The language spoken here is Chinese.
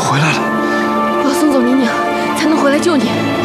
回来了。 我要送走你娘，才能回来救你。